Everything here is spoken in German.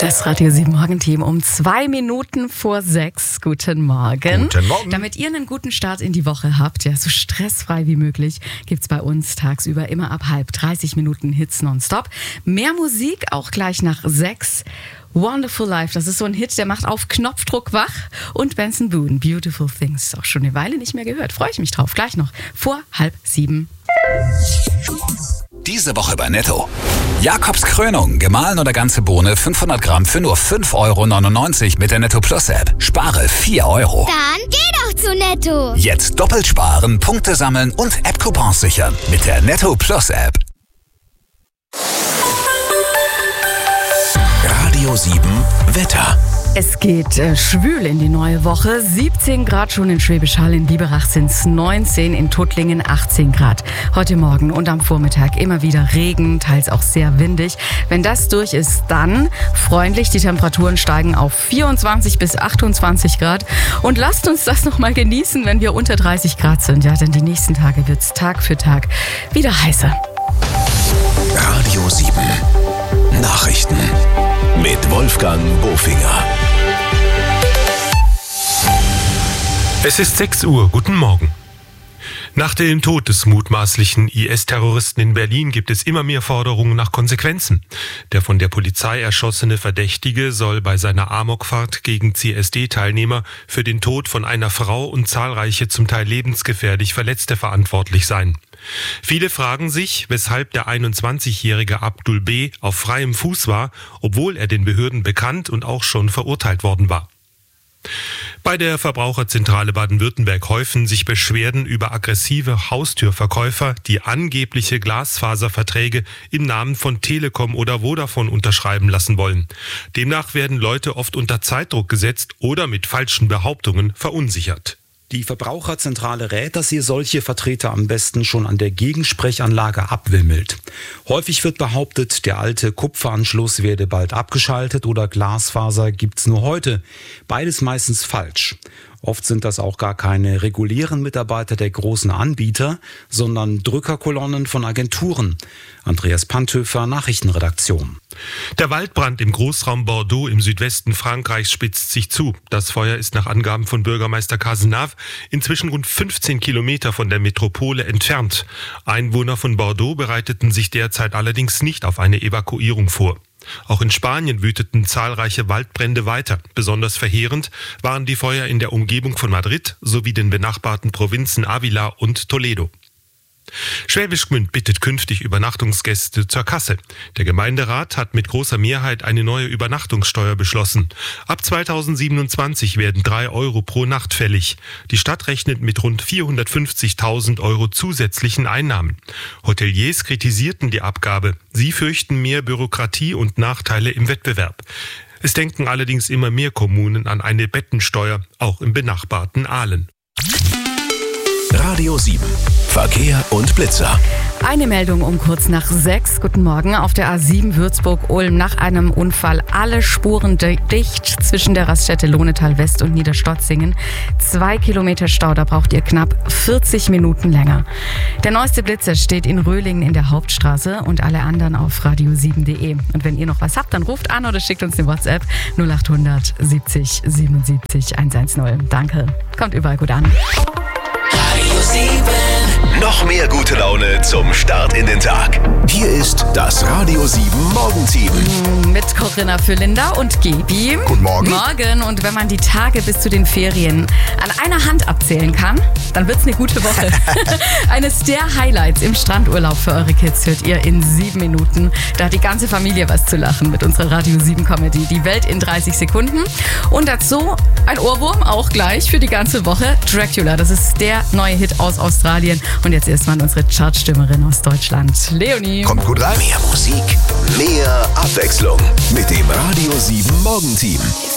Das Radio 7 Morgenteam um 2 Minuten vor 6. Guten Morgen. Guten Morgen. Damit ihr einen guten Start in die Woche habt, ja, so stressfrei wie möglich, gibt's bei uns tagsüber immer ab 30 Minuten Hits nonstop. Mehr Musik auch gleich nach 6. Wonderful Life, das ist so ein Hit, der macht auf Knopfdruck wach. Und Benson Boone, Beautiful Things, auch schon eine Weile nicht mehr gehört. Freue ich mich drauf. Gleich noch vor 6:30. Diese Woche bei Netto. Jakobs Krönung, gemahlen oder ganze Bohne, 500 Gramm für nur 5,99 € mit der Netto Plus App. Spare 4 €. Dann geh doch zu Netto. Jetzt doppelt sparen, Punkte sammeln und App-Coupons sichern mit der Netto Plus App. Radio 7 Wetter. Es geht schwül in die neue Woche. 17 Grad schon in Schwäbisch Hall, in Biberach sind es 19, in Tuttlingen 18 Grad. Heute Morgen und am Vormittag immer wieder Regen, teils auch sehr windig. Wenn das durch ist, dann freundlich. Die Temperaturen steigen auf 24 bis 28 Grad. Und lasst uns das noch mal genießen, wenn wir unter 30 Grad sind. Ja, denn die nächsten Tage wird es Tag für Tag wieder heißer. Radio 7 Nachrichten mit Wolfgang Bofinger. Es ist 6 Uhr. Guten Morgen. Nach dem Tod des mutmaßlichen IS-Terroristen in Berlin gibt es immer mehr Forderungen nach Konsequenzen. Der von der Polizei erschossene Verdächtige soll bei seiner Amokfahrt gegen CSD-Teilnehmer für den Tod von einer Frau und zahlreiche zum Teil lebensgefährlich Verletzte verantwortlich sein. Viele fragen sich, weshalb der 21-jährige Abdul B. auf freiem Fuß war, obwohl er den Behörden bekannt und auch schon verurteilt worden war. Bei der Verbraucherzentrale Baden-Württemberg häufen sich Beschwerden über aggressive Haustürverkäufer, die angebliche Glasfaserverträge im Namen von Telekom oder Vodafone unterschreiben lassen wollen. Demnach werden Leute oft unter Zeitdruck gesetzt oder mit falschen Behauptungen verunsichert. Die Verbraucherzentrale rät, dass ihr solche Vertreter am besten schon an der Gegensprechanlage abwimmelt. Häufig wird behauptet, der alte Kupferanschluss werde bald abgeschaltet oder Glasfaser gibt's nur heute. Beides meistens falsch. Oft sind das auch gar keine regulären Mitarbeiter der großen Anbieter, sondern Drückerkolonnen von Agenturen. Andreas Panthöfer, Nachrichtenredaktion. Der Waldbrand im Großraum Bordeaux im Südwesten Frankreichs spitzt sich zu. Das Feuer ist nach Angaben von Bürgermeister Cazenave inzwischen rund 15 Kilometer von der Metropole entfernt. Einwohner von Bordeaux bereiteten sich derzeit allerdings nicht auf eine Evakuierung vor. Auch in Spanien wüteten zahlreiche Waldbrände weiter. Besonders verheerend waren die Feuer in der Umgebung von Madrid sowie den benachbarten Provinzen Ávila und Toledo. Schwäbisch Gmünd bittet künftig Übernachtungsgäste zur Kasse. Der Gemeinderat hat mit großer Mehrheit eine neue Übernachtungssteuer beschlossen. Ab 2027 werden 3 € pro Nacht fällig. Die Stadt rechnet mit rund 450.000 € zusätzlichen Einnahmen. Hoteliers kritisierten die Abgabe. Sie fürchten mehr Bürokratie und Nachteile im Wettbewerb. Es denken allerdings immer mehr Kommunen an eine Bettensteuer, auch im benachbarten Aalen. Radio 7 Verkehr und Blitzer. Eine Meldung um kurz nach 6. Guten Morgen. Auf der A7 Würzburg-Ulm nach einem Unfall alle Spuren dicht zwischen der Raststätte Lohnetal West und Niederstotzingen. 2 Kilometer Stau, da braucht ihr knapp 40 Minuten länger. Der neueste Blitzer steht in Röhlingen in der Hauptstraße und alle anderen auf radio7.de. Und wenn ihr noch was habt, dann ruft an oder schickt uns eine WhatsApp 0800 70 77 110. Danke. Kommt überall gut an. Radio 7. Noch mehr gute Laune zum Start in den Tag. Hier ist das Radio 7 Morgenteam. Mit Corinna Fürlinder und Gebi. Guten Morgen. Morgen. Und wenn man die Tage bis zu den Ferien an einer Hand abzählen kann, dann wird's eine gute Woche. Eines der Highlights im Strandurlaub für eure Kids hört ihr in 7 Minuten. Da hat die ganze Familie was zu lachen mit unserer Radio 7 Comedy. Die Welt in 30 Sekunden. Und dazu ein Ohrwurm, auch gleich für die ganze Woche. Dracula, das ist der neue Hit aus Australien. Und jetzt erstmal unsere Chartstimmerin aus Deutschland, Leonie. Kommt gut rein. Mehr Musik, mehr Abwechslung mit dem Radio 7 Morgenteam.